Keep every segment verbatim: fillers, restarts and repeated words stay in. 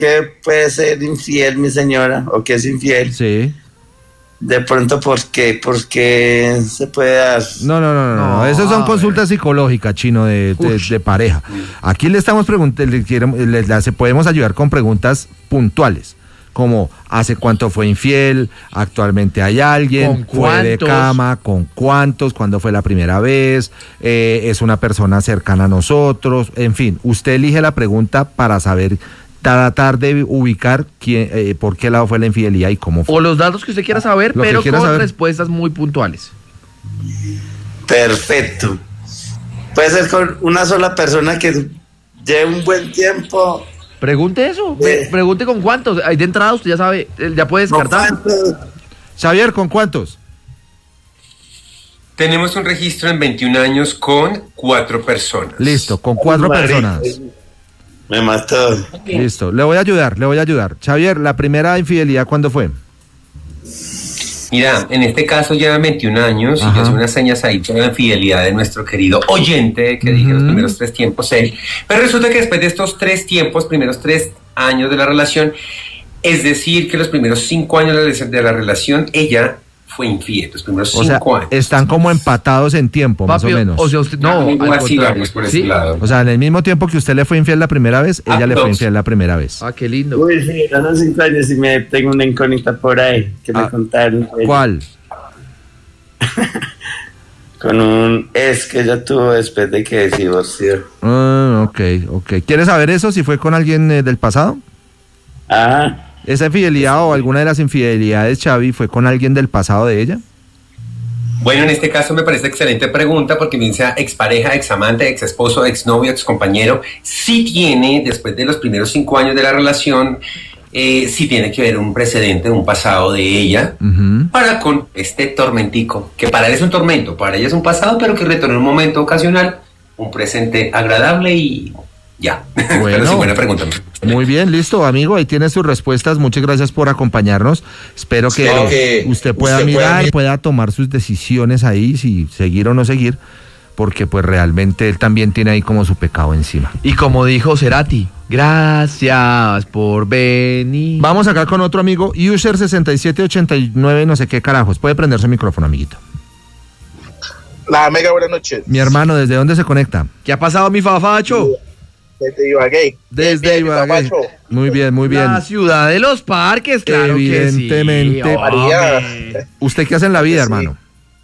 qué puede ser infiel mi señora o que es infiel? Sí. De pronto, ¿por qué? Porque se puede dar. No, no, no, no, no. No, Esas son a consultas psicológicas, Chino, de, de, de pareja. Aquí le estamos preguntando, le, quiero- le- le hace- podemos ayudar con preguntas puntuales, como ¿hace cuánto fue infiel? ¿Actualmente hay alguien? ¿Con ¿Fue de cuántos? cama? ¿Con cuántos? ¿Cuándo fue la primera vez? Eh, ¿Es una persona cercana a nosotros? En fin, usted elige la pregunta para saber, tratar de ubicar quién, eh, por qué lado fue la infidelidad y cómo fue. O los datos que usted quiera saber, Lo que pero quiera con saber. respuestas muy puntuales. Perfecto. Puede ser con una sola persona que lleve un buen tiempo. Pregunte eso. Sí. Pre- Pregunte con cuántos. Ahí de entrada usted ya sabe, eh, ya puede ¿Con descartar. cuántos? Xavier, ¿con cuántos? Tenemos un registro en veintiún años con cuatro personas. Listo, con cuatro Marica, personas. Me mató. Listo, le voy a ayudar, le voy a ayudar. Xavier, ¿la primera infidelidad cuándo fue? Mira, en este caso llevan veintiún años y Ajá. yo hace unas señas ahí por la infidelidad de nuestro querido oyente que dije los Ujú. primeros tres tiempos él. Pero resulta que después de estos tres tiempos, primeros tres años de la relación, es decir, que los primeros cinco años de la, de la relación, ella fue infiel. Los primeros O sea, cinco años. están como empatados en tiempo, más Papi, o menos. O sea, usted, no, Algo al así contrario. vamos por ¿Sí? ese lado. O sea, en el mismo tiempo que usted le fue infiel la primera vez, Ah, ella le fue dos. infiel la primera vez. Ah, qué lindo. Uy, sí, a los cinco años y me tengo una incógnita por ahí que Ah, me contaron. ¿Cuál? Con un ex que ella tuvo después de que se divorció. Ah, ok, ok. ¿Quieres saber eso, si fue con alguien eh, del pasado? Ah, ¿Esa infidelidad o alguna de las infidelidades, Xavi, fue con alguien del pasado de ella? Bueno, en este caso me parece excelente pregunta porque bien sea expareja, examante, exesposo, exnovio, excompañero, sí tiene, después de los primeros cinco años de la relación, eh, sí tiene que ver un precedente, un pasado de ella, Ujú. para con este tormentico, que para él es un tormento, para ella es un pasado, pero que retorna en un momento ocasional, un presente agradable y ya. Bueno. Pero sí, buena pregunta. Muy bien, listo, amigo, ahí tiene sus respuestas. Muchas gracias por acompañarnos. Espero que, Espero que usted pueda usted pueda mirar, mir- pueda tomar sus decisiones ahí, si seguir o no seguir, porque pues realmente él también tiene ahí como su pecado encima. Y como dijo Cerati, gracias por venir. Vamos acá con otro amigo, user sesenta y siete ochenta y nueve, no sé qué carajos. Puede prenderse el micrófono, amiguito. La mega buenas noches. Mi hermano, ¿desde dónde se conecta? ¿Qué ha pasado, mi fafacho? Desde Ibagué. Desde Bien, bien, Ibagué. papacho. Muy bien, muy bien. La ciudad de los parques, claro Evidentemente. que sí. María. hombre. ¿Usted qué hace en la vida, Sí. hermano?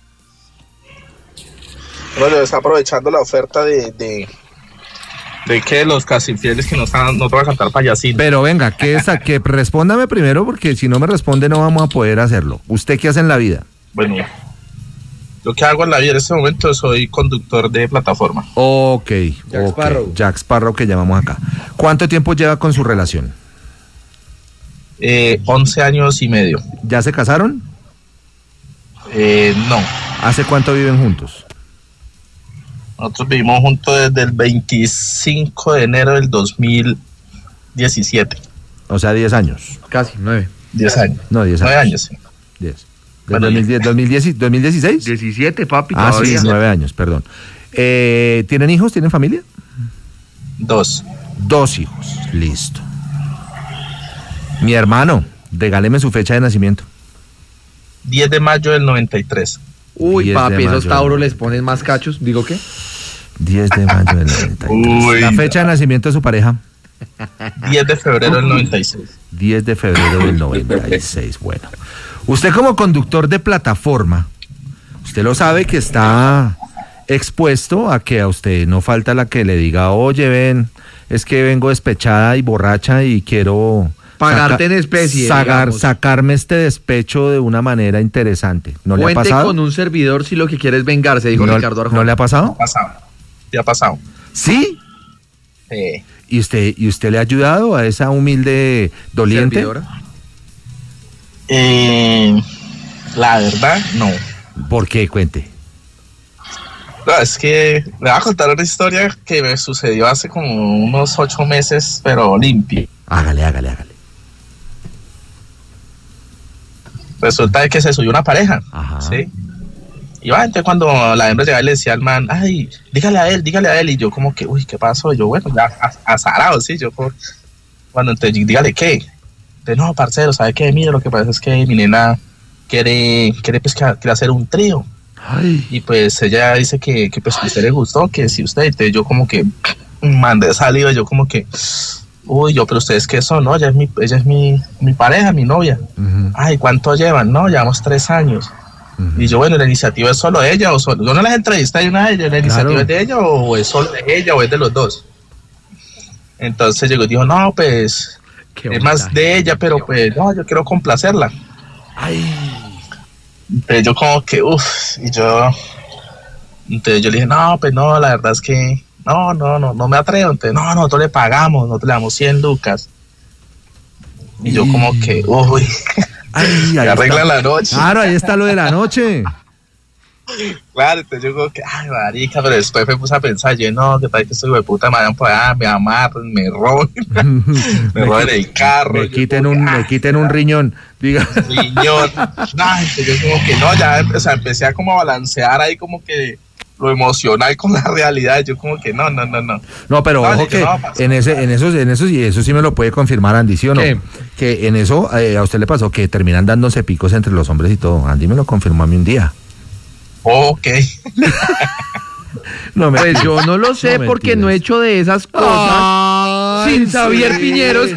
Bueno, está aprovechando la oferta de, de, de que los casi infieles que no están, no te van a cantar payasín. Pero venga, que esa, que respóndame primero, porque si no me responde no vamos a poder hacerlo. ¿Usted qué hace en la vida? Bueno, lo que hago en la vida en este momento soy conductor de plataforma. Ok, Jack ok, Sparrow. Jack Sparrow que llamamos acá. ¿Cuánto tiempo lleva con su relación? Eh, once años y medio. ¿Ya se casaron? Eh, no, ¿Hace cuánto viven juntos? nosotros vivimos juntos desde el veinticinco de enero del dos mil diecisiete. O sea, diez años. Casi, nueve. diez años. No, diez años. nueve años, sí. diez. ¿Del Bueno, dos mil diez, dos mil diez, dos mil dieciséis? diecisiete, papi, Ah, sí, todavía. nueve años, perdón. Eh, ¿Tienen hijos? ¿Tienen familia? Dos. Dos hijos, listo. Mi hermano, regáleme su fecha de nacimiento. diez de mayo del noventa y tres. Uy, diez de papi, esos mayo. tauros les ponen más cachos. ¿Digo qué? diez de mayo del noventa y tres. Uy. La fecha de nacimiento de su pareja. diez de febrero del noventa y seis. diez de febrero del noventa y seis. Bueno, usted como conductor de plataforma, usted lo sabe que está expuesto a que a usted no falta la que le diga, oye, ven, es que vengo despechada y borracha y quiero Pagarte en especie, sacar- digamos. sacarme este despecho de una manera interesante. ¿No le ha Cuente pasado? con un servidor si lo que quiere es vengarse, dijo ¿No, Ricardo Arjona. ¿No le ha pasado? Pasado. Ya ha pasado. Sí. Eh, ¿Y usted, ¿Y usted le ha ayudado a esa humilde doliente? Servidora. eh, la verdad, no. ¿Por qué? Cuente. No, es que le voy a contar una historia que me sucedió hace como unos ocho meses, pero limpio. Hágale, hágale, hágale. Resulta de que se subió una pareja, Ajá. ¿sí? Y va, entonces cuando la hembra llegaba y le decía al man, ay, dígale a él, dígale a él. Y yo como que, uy, ¿qué pasó? Y yo, bueno, ya az- azarado, sí, yo como, Bueno, entonces dígale qué. Entonces, no, parcero, ¿sabe qué? Mire, lo que pasa es que mi nena quiere, quiere, pues, que, quiere hacer un trío. Ay. Y pues ella dice que, que pues que a usted le gustó, que si usted, entonces yo como que mandé saliva, yo como que, uy, yo, pero ustedes qué son, ¿no? Ella es mi, ella es mi, mi pareja, mi novia. Uh-huh. Ay, ¿cuánto llevan? No, llevamos tres años. Uh-huh. Y yo, bueno, ¿la iniciativa es solo de ella o solo? Yo no las entrevisté de una de ellas, ¿la iniciativa claro. es de ella o es solo de ella o es de los dos? Entonces llegó y dijo, no, pues, qué es más de ella, pero pues, no, yo quiero complacerla. Ay. Entonces yo como que, uff, y yo, entonces yo le dije, no, pues no, la verdad es que, no, no, no, no me atrevo. Entonces, no, nosotros le pagamos, nosotros le damos cien lucas. Y yo como que, uy, ay, ahí arregla está. La noche. Claro, ahí está lo de la noche. Claro, entonces yo como que, ay, marica, pero después me puse a pensar, yo, no, que tal que estoy de puta, me vayan por allá, me amarren, me roben, me roben el carro. Me quiten, un, que, me quiten un riñón, diga. Riñón. Ay, entonces yo como que, no, ya, o sea, empecé a como a balancear ahí como que lo emocional con la realidad, yo como que no, no, no, no. No, pero no, ojo que no, en ese, en esos, en esos, y eso sí me lo puede confirmar Andy, ¿sí o no? ¿Qué? Que en eso eh, a usted le pasó que terminan dándose picos entre los hombres y todo. Andy me lo confirmó a mí un día. Ok. No, pues yo no lo sé no porque no he hecho de esas cosas. Ay, sin Xavier sí. Piñeros.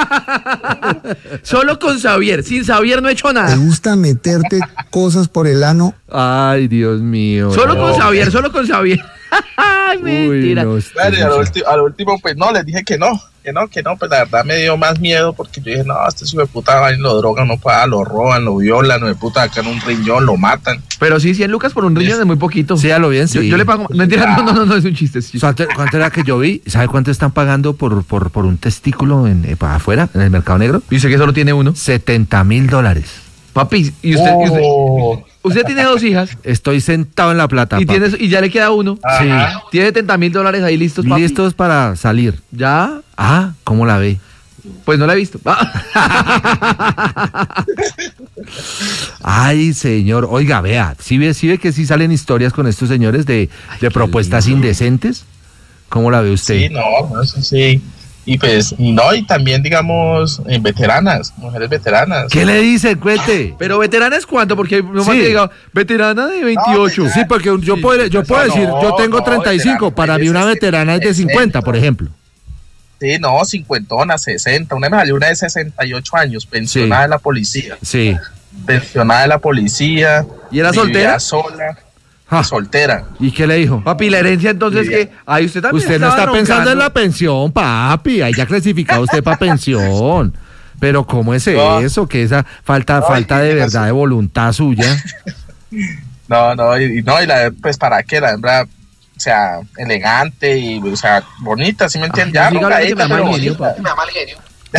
Solo con Xavier. Sin Xavier no he hecho nada. ¿Te gusta meterte cosas por el ano? Ay, Dios mío. Solo no. con Xavier, solo con Xavier. Ay, mentira. Uy, no, claro, y a lo, ulti- a lo último, pues no, les dije que no. Que no, que no, pues la verdad me dio más miedo porque yo dije, no, este hijo de puta va y lo drogan, no pueda, lo roban, lo violan, no de puta, acá en un riñón, lo matan. Pero sí, cien lucas por un riñón es muy poquito. Sí, a lo bien, sí. Yo, yo le pago, mentira, no, no, no, no, es un chiste. Es chiste. ¿Cuánto, ¿Cuánto era que yo vi? ¿Sabe cuánto están pagando por, por, por un testículo en, eh, para afuera, en el mercado negro? ¿Y usted que solo tiene uno? setenta mil dólares. Papi, ¿y usted, oh. y usted, usted tiene dos hijas? Estoy sentado en la plata, ¿Y, tiene, y ya le queda uno? Sí. ¿Tiene setenta mil dólares ahí listos, papi? Listos para salir. ¿Ya? Ah, ¿cómo la ve? Pues no la he visto. Ay, señor. Oiga, vea, ¿sí ve, sí ve que sí salen historias con estos señores de, Ay, de propuestas lindo. indecentes? ¿Cómo la ve usted? Sí, no, no sí, sí. Y pues, y no, y también, digamos, eh, veteranas, mujeres veteranas. ¿Qué le dice? Cuente. Pero veteranas, ¿cuánto? Porque no sí. me ha llegado. Veterana de veintiocho. No, sí, porque yo sí, puedo, yo puedo decir, no, yo tengo no, treinta y cinco, para mí una veterana es de cincuenta, por ejemplo. Sí, no, cincuentona, sesenta. Una me salió una de sesenta y ocho años, pensionada sí. de la policía. Sí. Pensionada de la policía. ¿Y era soltera? sola. Ah. Soltera. ¿Y qué le dijo? Papi, la herencia entonces que ahí usted también usted no está roncando. Pensando en la pensión, papi, ahí ya clasificado usted para pensión. Pero ¿cómo es no. eso? Que esa falta no, falta de verdad eso. de voluntad suya. No, no, y no, y la pues para qué la hembra, o sea, elegante y o sea, bonita, ¿sí me entiendes? Ya, rogadita, pero bonita. Me ama el genio.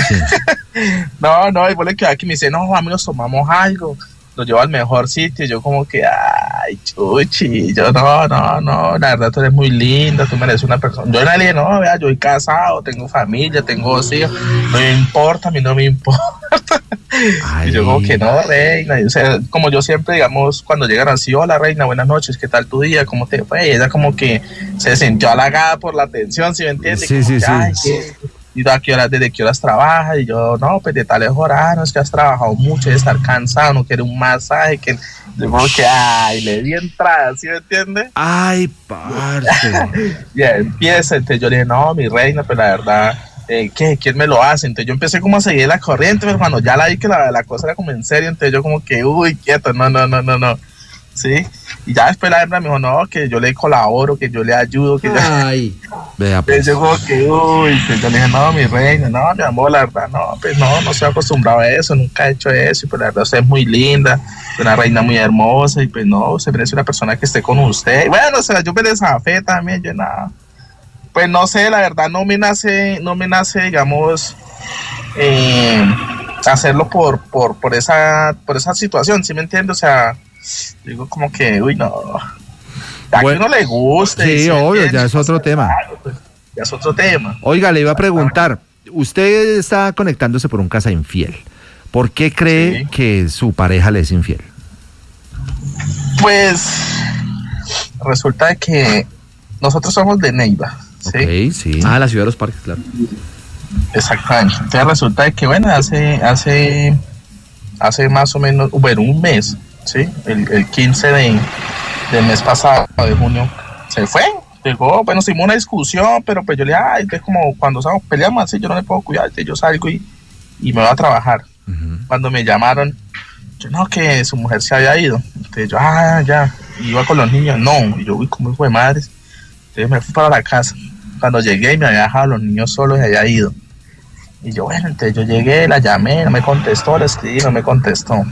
No, no, y vuelve que aquí me dice, no, amigos, tomamos algo. Lo llevo al mejor sitio, y yo como que, ay, chuchi, yo no, no, no, la verdad tú eres muy linda, tú mereces una persona. Yo le dije, no, vea, yo soy casado, tengo familia, tengo dos hijos, no me importa, a mí no me importa. Ay. Y yo como que no, reina, y, o sea, como yo siempre, digamos, cuando llegan así, hola reina, buenas noches, ¿qué tal tu día? ¿Cómo te fue? Y ella como que se sintió halagada por la atención, ¿sí me entiendes? Sí, sí, que, sí. Ay, ¿qué? Y a qué horas, desde qué horas trabajas, y yo, no, pues de tales horarios, que has trabajado mucho, de estar cansado, no quiere un masaje, que yo como que, ay, le di entrada, ¿sí me entiendes? Ay, parce. Ya empieza, entonces yo le dije, no, mi reina, pero la verdad, eh, ¿qué? ¿Quién me lo hace? Entonces yo empecé como a seguir la corriente, pero cuando ya la vi que la, la cosa era como en serio, entonces yo como que, uy, quieto, no, no, no, no, no. Sí, y ya después la hembra me dijo, no, que yo le colaboro, que yo le ayudo, que Ay, ya... Vea, pues. Yo como que, uy, pues yo le dije, no, mi reina, no, mi amor, la verdad, no, pues no, no estoy acostumbrado a eso, nunca he hecho eso, y pues la verdad usted es muy linda, una reina muy hermosa, y pues no, usted merece una persona que esté con usted. Y bueno, o sea, yo me desafé también, yo nada, pues no sé, la verdad no me nace, no me nace, digamos, eh, hacerlo por, por, por esa, por esa situación, ¿sí me entiendes? O sea, digo como que, uy, no, a bueno, que uno le guste. Sí, obvio, entiende, ya es otro tema. Algo, pues, ya es otro tema. Oiga, le iba a preguntar, usted está conectándose por un casa infiel. ¿Por qué cree sí. que su pareja le es infiel? Pues, resulta que nosotros somos de Neiva, ¿sí? Okay, sí. Ah, la ciudad de los parques, claro. Exactamente. Entonces resulta de que, bueno, hace, hace, hace más o menos, bueno, un mes, ¿sí? El, el quince de, del mes pasado, de junio, se fue. Llegó, bueno, se hicimos una discusión, pero pues yo le dije, ay, es como cuando peleamos así, yo no le puedo cuidar, yo salgo y, y me voy a trabajar. Uh-huh. Cuando me llamaron, yo no, que su mujer se había ido. Entonces yo, ah, ya, iba con los niños, no, y yo, uy, como hijo de madres. Entonces me fui para la casa. Cuando llegué y me había dejado a los niños solos y había ido. Y yo, bueno, entonces yo llegué, la llamé, no me contestó, le escribí, no me contestó.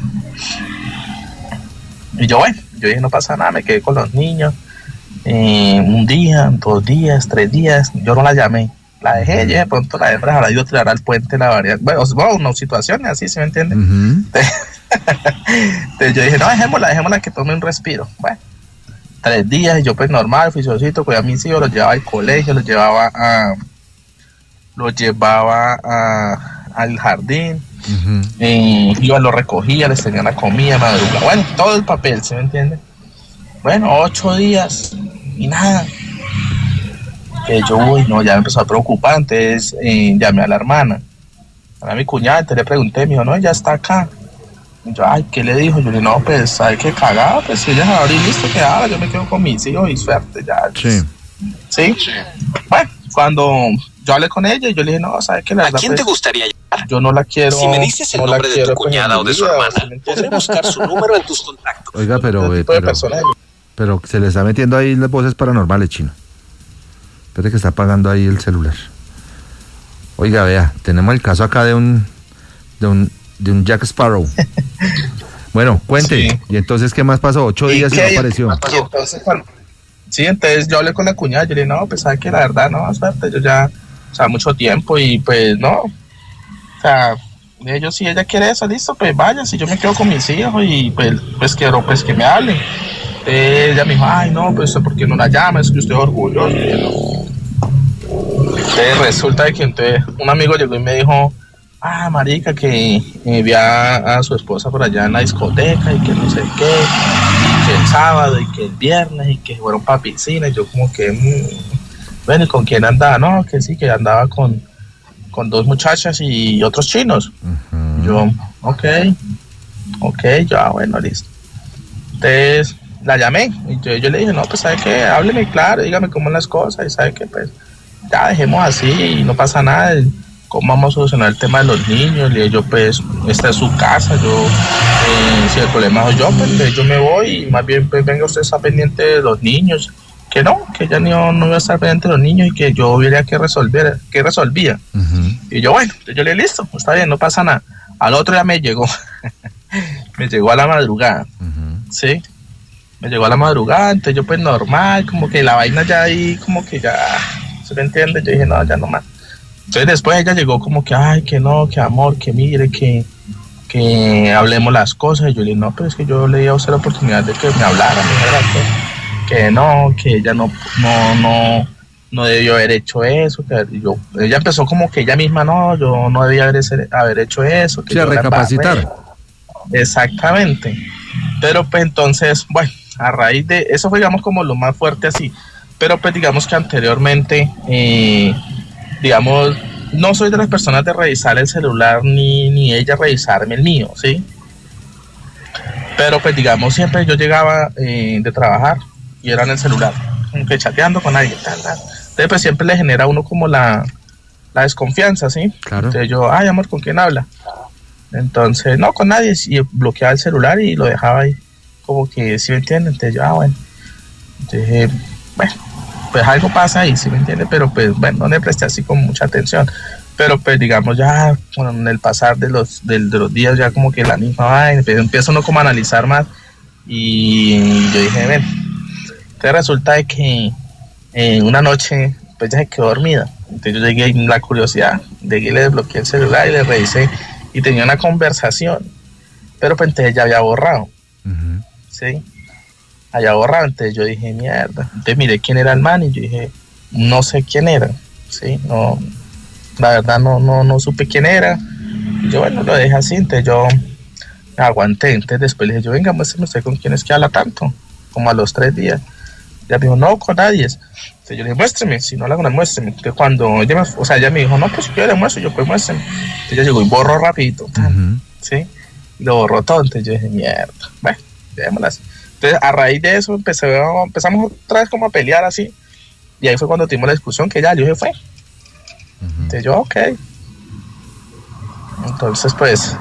Y yo, bueno, yo dije, no pasa nada, me quedé con los niños. Eh, un día, dos días, tres días, yo no la llamé, la dejé, y de pronto la hembra habrá ido a tirar al puente la variedad, bueno, bueno, no, situaciones así, ¿se me entiende? Uh-huh. Entonces yo dije, no, dejémosla, dejémosla que tome un respiro. Bueno, tres días, y yo pues normal, oficiosito, cuidaba a mis hijos, los llevaba al colegio, los llevaba a, los llevaba a, al jardín, uh-huh. eh, iba, los recogía, les tenía la comida, madrugada, bueno, todo el papel, ¿se me entiende? Bueno, ocho días y nada. Que yo, uy, no, ya me empezó a preocupar. Entonces eh, llamé a la hermana, a mi cuñada, entonces le pregunté, me dijo, no, ya está acá. Y yo, ay, ¿qué le dijo? Yo le dije, no, pues, ¿sabes qué cagada? Pues si ella se va a abrir, listo, que haga, yo me quedo con mis hijos y suerte, ya. Sí. ¿Sí? Sí. Bueno, cuando yo hablé con ella, yo le dije, no, ¿sabes qué? La ¿A verdad, quién pues, te gustaría llamar? Yo no la quiero. Si me dices el no nombre de quiero, tu cuñada pues, o de su vida, hermana, podré buscar su número en tus contactos. Oiga, pero... Eh, pero... Pero se le está metiendo ahí las voces paranormales, chino. Espere que está apagando ahí el celular. Oiga, vea, tenemos el caso acá de un de un, de un Jack Sparrow. Bueno, cuente. Sí. ¿Y entonces qué más pasó? Ocho días y no apareció. Y entonces, cuando, sí, entonces yo hablé con la cuñada, yo le dije, no, pues sabe que la verdad, no, suerte, yo ya, o sea, mucho tiempo y pues no. O sea, ellos, si ella quiere eso, listo, pues vaya, si yo me quedo con mis hijos y pues, pues quiero pues que me hablen. Ella me dijo, ay no, pues ¿por qué no la llama? Es que estoy orgulloso. Y no. Entonces resulta de que entonces un amigo llegó y me dijo, ah, marica, que eh, vi a, a su esposa por allá en la discoteca y que no sé qué, y que el sábado y que el viernes y que fueron para piscina. Y yo como que, mmm, bueno, ¿y con quién andaba? No, que sí, que andaba con, con dos muchachas y otros chinos. Uh-huh. Yo, ok, ok, ya, bueno, listo. Entonces la llamé y yo, yo le dije, no, pues sabe qué, hábleme claro, dígame cómo son las cosas y sabe que pues ya dejemos así y no pasa nada, cómo vamos a solucionar el tema de los niños. Le dije yo, pues esta es su casa, yo eh, si el problema soy yo, pues yo me voy y más bien pues venga usted a estar pendiente de los niños, que no, que ella no, no iba a estar pendiente de los niños y que yo hubiera que resolver, que resolvía. Uh-huh. Y yo, bueno, yo le dije, listo, está bien, no pasa nada. Al otro día me llegó, me llegó a la madrugada, uh-huh. ¿sí? Me llegó a la madrugada, entonces yo pues normal, como que la vaina ya ahí, como que ya, ¿se me entiende? Yo dije, no, ya no más. Entonces después ella llegó como que, ay, que no, que amor, que mire, que, que hablemos las cosas. Y yo le dije, no, pero es que yo le di a usted la oportunidad de que me hablara, que, que no, que ella no, no, no, no debió haber hecho eso. Que yo, ella empezó como que ella misma, no, yo no debía haber, haber hecho eso. Que sí, a recapacitar. Exactamente. Pero pues entonces, bueno, a raíz de eso fue, digamos, como lo más fuerte así, pero pues digamos que anteriormente, eh, digamos, no soy de las personas de revisar el celular ni, ni ella revisarme el mío, ¿sí? Pero pues digamos, siempre yo llegaba eh, de trabajar y era en el celular, como que chateando con alguien, tal, tal. Entonces pues siempre le genera a uno como la, la desconfianza, ¿sí? Claro. Entonces yo, ay amor, ¿con quién habla? Entonces, no, con nadie, y bloqueaba el celular y lo dejaba ahí. Como que, ¿sí me entienden? Entonces yo, ah, bueno. Entonces, bueno, pues algo pasa ahí, ¿sí me entienden? Pero pues, bueno, no le presté así con mucha atención. Pero pues, digamos, ya bueno, en el pasar de los, de, de los días, ya como que la misma vaina, pues, empieza uno como a analizar más. Y yo dije, ven. Entonces resulta de que eh, una noche, pues ya se quedó dormida. Entonces yo llegué en la curiosidad, llegué y le desbloqueé el celular y le revisé. Y tenía una conversación, pero pues entonces ya había borrado. Uh-huh. ¿Sí? Había borrado, entonces yo dije, mierda. Entonces miré quién era el man y yo dije, no sé quién era, ¿sí? No, la verdad no, no, no supe quién era. Y yo, bueno, lo dejé así, entonces yo me aguanté. Entonces después le dije, yo, venga, muéstrame usted con quién es que habla tanto, como a los tres días. Ya me dijo, no, con nadie. Entonces Entonces yo le dije, muéstreme, si no la hago, muéstreme. Entonces cuando ella me, o sea, ella me dijo, no, pues yo le muestro, yo pues muéstreme. Entonces ella llegó y borró rapidito, uh-huh. ¿sí? Y lo borró todo, entonces yo dije, mierda, bueno, démosla así. Entonces a raíz de eso empecé, empezamos otra vez como a pelear así, y ahí fue cuando tuvimos la discusión que ya, yo dije, fue. Uh-huh. Entonces yo, ok. Entonces pues,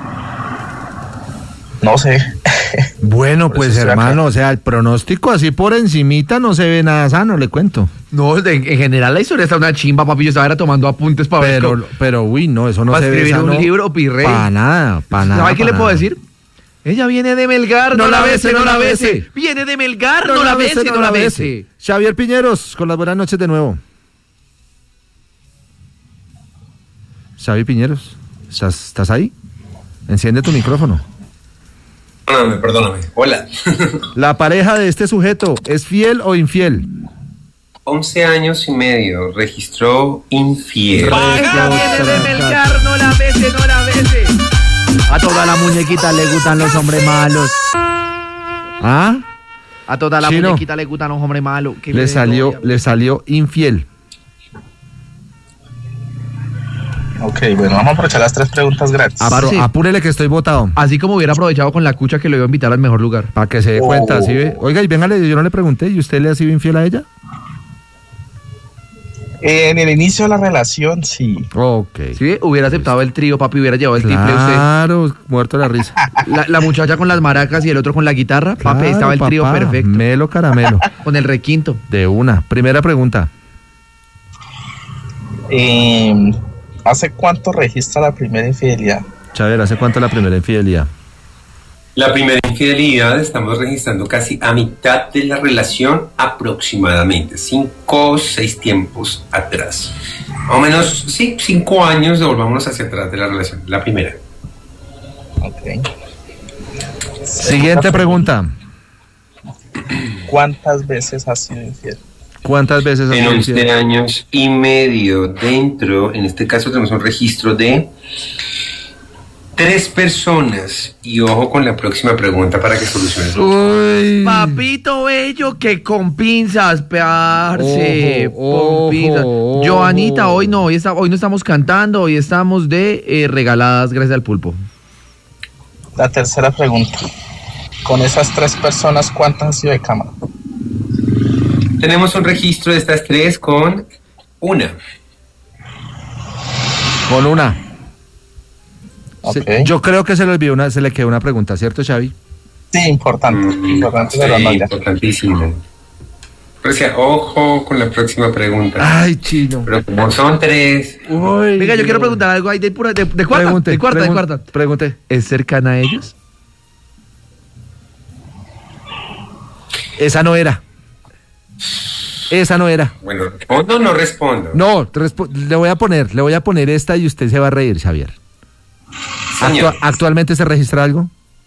no sé. Bueno, pues hermano, o sea, el pronóstico así por encimita no se ve nada sano, le cuento. No, en, en general la historia está una chimba, papi. Yo estaba era tomando apuntes para ver. Pero, pero, uy, no, eso no se ve escribir sano. Un libro, pirrey. Para nada, para nada. ¿Sabes qué le puedo nada. decir? Ella viene de Melgar, no, no la bese, no la bese. Viene de Melgar, no, no la bese, no la bese. Xavier Piñeros, con las buenas noches de nuevo. Xavi Piñeros, ¿estás, ¿estás ahí? Enciende tu micrófono. Perdóname, perdóname. Hola. ¿La pareja de este sujeto es fiel o infiel? once años y medio, registró infiel. Ella viene de Melgar, no la bese, no la bese. A toda la muñequita le gustan los hombres malos. ¿Ah? A toda la Chino, muñequita le gustan los hombres malos. Le salió, le salió infiel. Ok, bueno, vamos a aprovechar las tres preguntas gratis. Aparo, sí. Apúrele que estoy botado. Así como hubiera aprovechado con la cucha que lo iba a invitar al mejor lugar. Para que se dé cuenta, oh. ¿sí ve? Oiga, y véngale, yo no le pregunté, ¿y usted le ha sido infiel a ella? En el inicio de la relación, sí. Ok. Sí, hubiera aceptado el trío, papi, hubiera llevado el claro, triple usted. Claro, muerto de la risa. La, la muchacha con las maracas y el otro con la guitarra, Claro, papi, estaba el trío papá, perfecto. Melo caramelo. Con el requinto. De una. Primera pregunta. Eh, ¿Hace cuánto registra la primera infidelidad? Xavier, ¿hace cuánto la primera infidelidad? La primera infidelidad estamos registrando casi a mitad de la relación aproximadamente, cinco o seis tiempos atrás. Más o menos, sí, cinco años, devolvámonos hacia atrás de la relación, la primera. Ok. Siguiente pregunta. ¿Cuántas veces has sido infiel? ¿Cuántas veces has En sido once infiel? años y medio dentro, en este caso tenemos un registro de tres personas. Y ojo con la próxima pregunta para que soluciones. Uy. Papito bello que con pinzas, parce. Ojo, con pinzas. ojo, Joanita, ojo. hoy no, hoy, está, hoy no estamos cantando, hoy estamos de eh, regaladas gracias al pulpo. La tercera pregunta. Con esas tres personas, ¿cuántas han sido de cama? Tenemos un registro de estas tres con una. Con una. Okay. Se, yo creo que se le olvidó una, se le quedó una pregunta, ¿cierto, Xavi? Sí, importante. Mm, importante sí, de la novia. importantísimo. Pero sea, ojo con la próxima pregunta. Ay, chino. Pero como son tres. Uy, Venga, yo quiero preguntar algo ahí de, pura, de, de cuarta, Pregunte, de cuarta, pregun- de cuarta. Pregunte. ¿Es cercana a ellos? Esa no era. Esa no era. Bueno, ¿respondo o no respondo? No, respo- le voy a poner, le voy a poner esta y usted se va a reír, Xavier. Señor. Actua- ¿Actualmente se registra algo?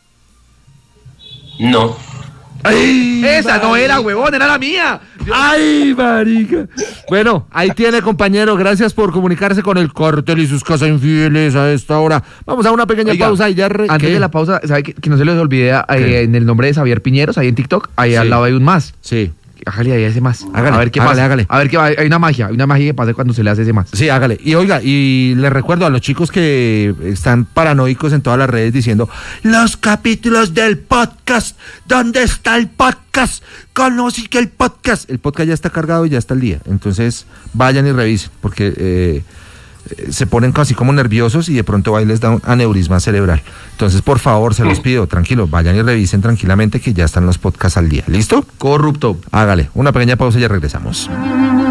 No. ¡Ay, Esa no era, huevón, era la mía. ¡Ay, marica! Bueno, ahí tiene, compañero. Gracias por comunicarse con el cartel y sus casas infieles a esta hora. Vamos a una pequeña Oiga, pausa y ya... Re- Antes ¿qué? de la pausa, ¿sabe que, que no se les olvide eh, ¿Qué? en el nombre de Xavier Piñeros, ahí en TikTok, ahí Sí. al lado hay un más. Sí. Hágale ahí a ese más. Hágale, a ver qué hágale, pasa. hágale. A ver qué va. Hay una magia, hay una magia que pasa cuando se le hace ese más. Sí, hágale. Y oiga, y les recuerdo a los chicos que están paranoicos en todas las redes diciendo los capítulos del podcast, ¿dónde está el podcast? Conocí que el podcast, el podcast ya está cargado y ya está el día. Entonces vayan y revisen, porque eh, eh, se ponen casi como nerviosos y de pronto ahí les da un aneurisma cerebral. Entonces, por favor, se los pido, tranquilo, vayan y revisen tranquilamente que ya están los podcasts al día. ¿Listo? Corrupto. Hágale. Una pequeña pausa y ya regresamos.